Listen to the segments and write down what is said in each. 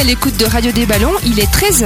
À l'écoute de Radio des Ballons, il est 13h.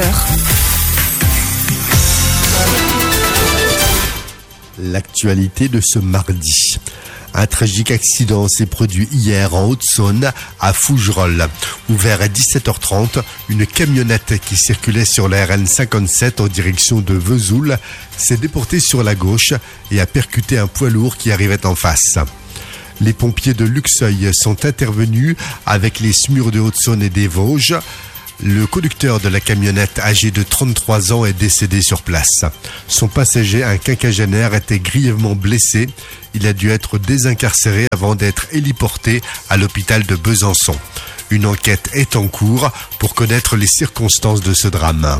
L'actualité de ce mardi. Un tragique accident s'est produit hier en Haute-Saône, à Fougerolles, où vers 17h30, une camionnette qui circulait sur la RN 57 en direction de Vesoul s'est déportée sur la gauche et a percuté un poids lourd qui arrivait en face. Les pompiers de Luxeuil sont intervenus avec les SMUR de Haute-Saône et des Vosges. Le conducteur de la camionnette, âgé de 33 ans, est décédé sur place. Son passager, un quinquagénaire, était grièvement blessé. Il a dû être désincarcéré avant d'être héliporté à l'hôpital de Besançon. Une enquête est en cours pour connaître les circonstances de ce drame.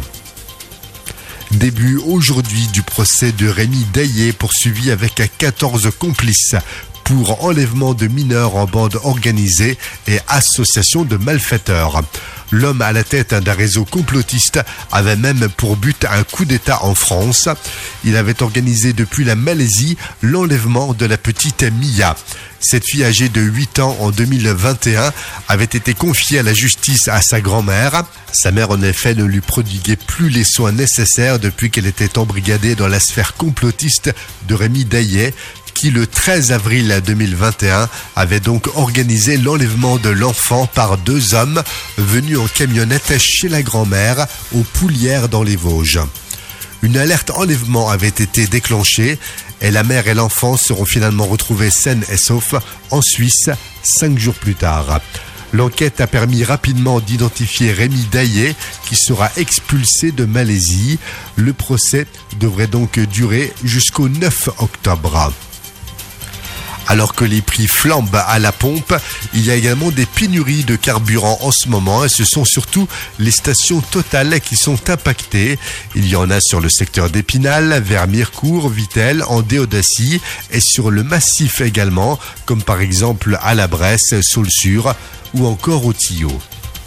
Début aujourd'hui du procès de Rémi Daillé, poursuivi avec 14 complices pour enlèvement de mineurs en bande organisée et association de malfaiteurs. L'homme à la tête d'un réseau complotiste avait même pour but un coup d'État en France. Il avait organisé depuis la Malaisie l'enlèvement de la petite Mia. Cette fille âgée de 8 ans en 2021 avait été confiée à la justice à sa grand-mère. Sa mère en effet ne lui prodiguait plus les soins nécessaires depuis qu'elle était embrigadée dans la sphère complotiste de Rémi Daillé, qui le 13 avril 2021 avait donc organisé l'enlèvement de l'enfant par 2 hommes venus en camionnette chez la grand-mère aux Poulières dans les Vosges. Une alerte enlèvement avait été déclenchée et la mère et l'enfant seront finalement retrouvés sains et saufs en Suisse 5 jours plus tard. L'enquête a permis rapidement d'identifier Rémi Daillé qui sera expulsé de Malaisie. Le procès devrait donc durer jusqu'au 9 octobre. Alors que les prix flambent à la pompe, il y a également des pénuries de carburant en ce moment et ce sont surtout les stations Total qui sont impactées. Il y en a sur le secteur d'Épinal, vers Mirecourt, Vittel, en Déodacie et sur le massif également, comme par exemple à la Bresse, Saulsure ou encore au Tillot.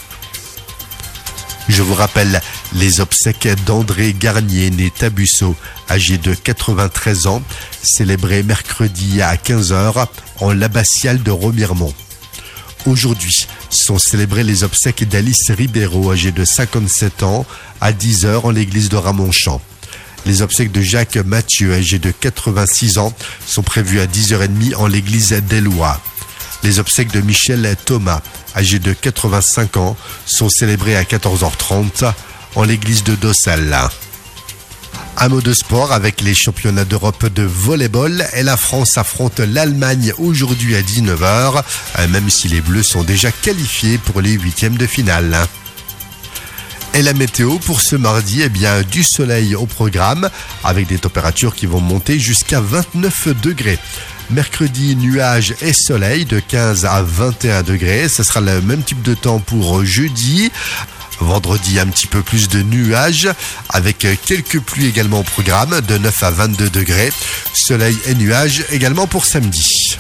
Je vous rappelle les obsèques d'André Garnier, né Tabusso, âgé de 93 ans, célébré mercredi à 15h en l'abbatiale de Remiremont. Aujourd'hui sont célébrées les obsèques d'Alice Ribeiro, âgée de 57 ans, à 10h en l'église de Ramonchamp. Les obsèques de Jacques Mathieu, âgé de 86 ans, sont prévues à 10h30 en l'église d'Ellois. Les obsèques de Michel Thomas, âgé de 85 ans, sont célébrées à 14h30 en l'église de Dossal. Un mot de sport avec les championnats d'Europe de volley-ball et la France affronte l'Allemagne aujourd'hui à 19h, même si les Bleus sont déjà qualifiés pour les 8e de finale. Et la météo pour ce mardi, du soleil au programme avec des températures qui vont monter jusqu'à 29 degrés. Mercredi, nuages et soleil de 15 à 21 degrés. Ce sera le même type de temps pour jeudi. Vendredi, un petit peu plus de nuages avec quelques pluies également au programme de 9 à 22 degrés. Soleil et nuages également pour samedi.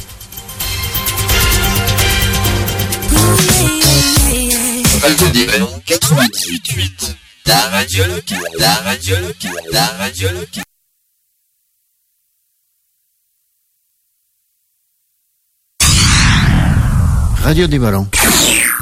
Radio des Ballons 98.8. La radio locale, la radio locale, la radio locale. Radio des Ballons.